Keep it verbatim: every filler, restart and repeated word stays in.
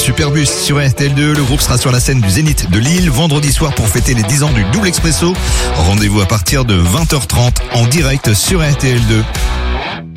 Superbus sur R T L deux. Le groupe sera sur la scène du Zénith de Lille vendredi soir pour fêter les dix ans du Double Expresso. Rendez-vous à partir de vingt heures trente en direct sur R T L deux.